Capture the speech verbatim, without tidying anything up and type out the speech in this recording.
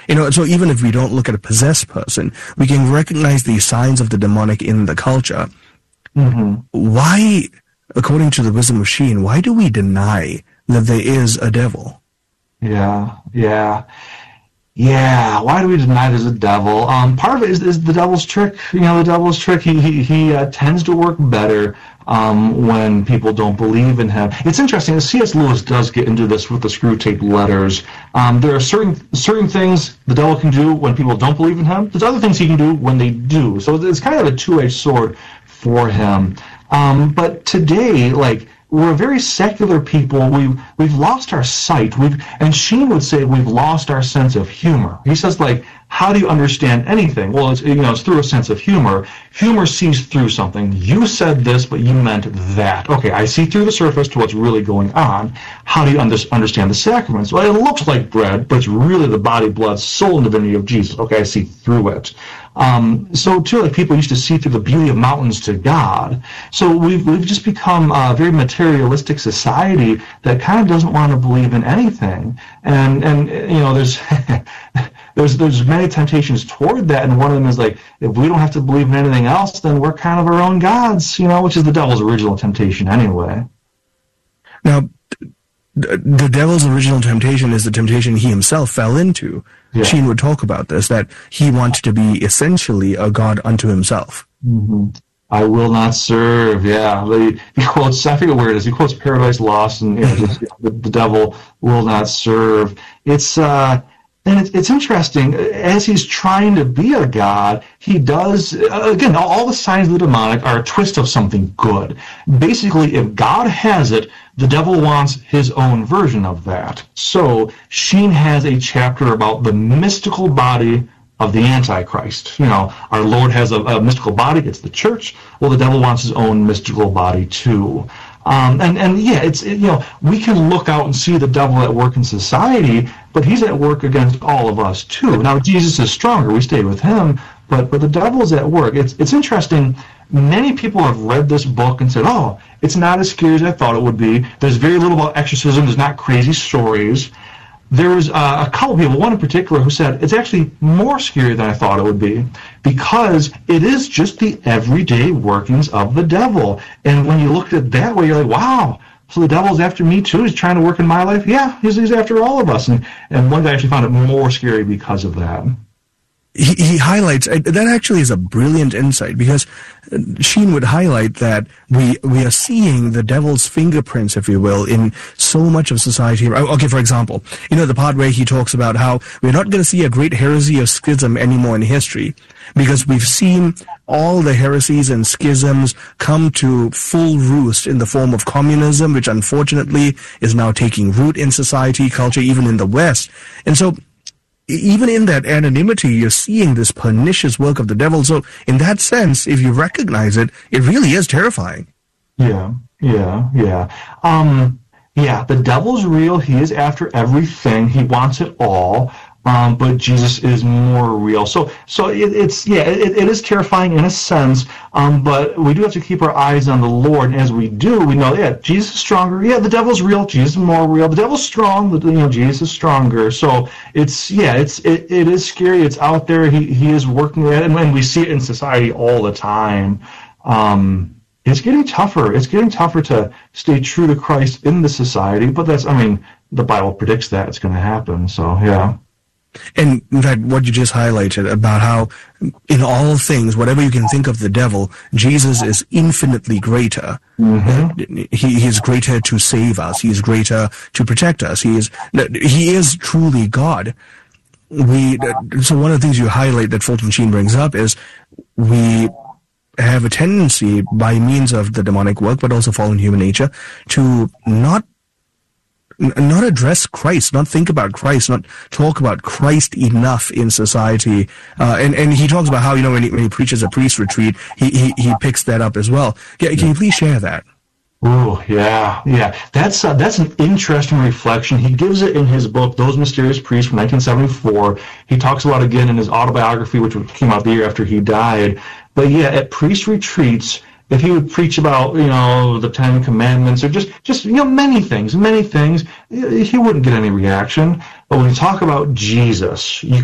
You know, so even if we don't look at a possessed person, we can recognize the signs of the demonic in the culture. Mm-hmm. Why, according to the wisdom of Sheen, why do we deny that there is a devil? Yeah, yeah. Yeah, why do we deny there's a devil? Um, part of it is, is the devil's trick. You know, the devil's trick, he he, he uh, tends to work better um, when people don't believe in him. It's interesting, C S Lewis does get into this with the screw tape letters. Um, there are certain certain things the devil can do when people don't believe in him. There's other things he can do when they do. So it's kind of a two-edged sword for him. Um, but today, like, we're a very secular people. We've we've lost our sight. We've and Sheen would say we've lost our sense of humor. He says, like, how do you understand anything? Well, it's you know it's through a sense of humor. Humor sees through something. You said this, but you meant that. Okay, I see through the surface to what's really going on. How do you under, understand the sacraments? Well, it looks like bread, but it's really the body, blood, soul, and divinity of Jesus. Okay, I see through it. Um, so too, like people used to see through the beauty of mountains to God. So we've we've just become a very materialistic society that kind of doesn't want to believe in anything. And and you know, there's there's there's many temptations toward that, and one of them is like, if we don't have to believe in anything else, then we're kind of our own gods, you know, which is the devil's original temptation anyway. Now, the devil's original temptation is the temptation he himself fell into. Yeah. Sheen would talk about this, that he wanted to be essentially a god unto himself. Mm-hmm. I will not serve, yeah. He, he quotes, I forget where it is, he quotes Paradise Lost, and you know, just, the, the devil will not serve. It's, uh, and it's, it's interesting, as he's trying to be a god, he does, again, all, all the signs of the demonic are a twist of something good. Basically, if God has it, the devil wants his own version of that. So Sheen has a chapter about the mystical body of the Antichrist. You know, our Lord has a, a mystical body, it's the church. Well, the devil wants his own mystical body too. Um, and, and yeah, it's it, you know, we can look out and see the devil at work in society, but he's at work against all of us too. Now, Jesus is stronger, we stay with him, but but the devil's at work. It's it's interesting. Many people have read this book and said, oh, it's not as scary as I thought it would be. There's very little about exorcism. There's not crazy stories. There was uh, a couple people, one in particular, who said it's actually more scary than I thought it would be because it is just the everyday workings of the devil. And when you look at it that way, you're like, wow, so the devil's after me too? He's trying to work in my life? Yeah, he's, he's after all of us. And, and one guy actually found it more scary because of that. He, he highlights, that actually is a brilliant insight, because Sheen would highlight that we we are seeing the devil's fingerprints, if you will, in so much of society. Okay, for example, you know, the part where he talks about how we're not going to see a great heresy or schism anymore in history, because we've seen all the heresies and schisms come to full roost in the form of communism, which unfortunately is now taking root in society, culture, even in the West. And so even in that anonymity, you're seeing this pernicious work of the devil. So in that sense, if you recognize it, it really is terrifying. Yeah, yeah, yeah. Um, yeah, the devil's real. He is after everything. He wants it all. Um, but Jesus is more real. So, so it, it's, yeah, it, it is terrifying in a sense, um, but we do have to keep our eyes on the Lord. And as we do, we know, yeah, Jesus is stronger. Yeah, the devil's real. Jesus is more real. The devil's strong, but, you know, Jesus is stronger. So it's, yeah, it's, it, it is scary. It's out there. He, he is working at it. And when we see it in society all the time, um, it's getting tougher. It's getting tougher to stay true to Christ in the society. But that's, I mean, the Bible predicts that it's going to happen. So, yeah. And in fact, what you just highlighted about how in all things, whatever you can think of the devil, Jesus is infinitely greater. Mm-hmm. He, he is greater to save us. He is greater to protect us. He is, he is truly God. We, so one of the things you highlight that Fulton Sheen brings up is we have a tendency by means of the demonic work, but also fallen human nature, to not not address Christ, not think about Christ, not talk about Christ enough in society. Uh, and, and he talks about how, you know, when he, when he preaches a priest retreat, he, he, he picks that up as well. Can, can you please share that? Oh, yeah, yeah. That's uh, that's an interesting reflection. He gives it in his book, Those Mysterious Priests, from nineteen seventy-four. He talks about it again in his autobiography, which came out the year after he died. But yeah, at priest retreats, if he would preach about, you know, the Ten Commandments or just, just, you know, many things, many things, he wouldn't get any reaction. But when you talk about Jesus, you